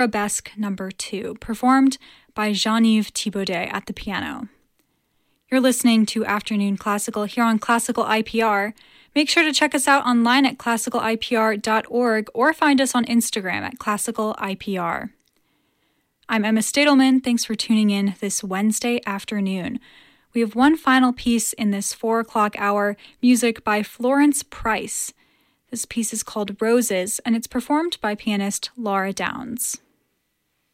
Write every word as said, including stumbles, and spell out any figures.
Arabesque Number two, performed by Jean-Yves Thibaudet at the piano. You're listening to Afternoon Classical here on Classical I P R. Make sure to check us out online at classical I P R dot org or find us on Instagram at classical I P R. I'm Emma Stadelman. Thanks for tuning in this Wednesday afternoon. We have one final piece in this four o'clock hour, music by Florence Price. This piece is called Roses, and it's performed by pianist Laura Downs.